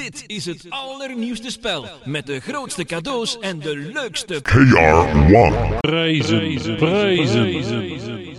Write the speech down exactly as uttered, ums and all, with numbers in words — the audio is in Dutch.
Dit is het allernieuwste spel met de grootste cadeaus en de leukste K R one. Prijzen, prijzen, prijzen.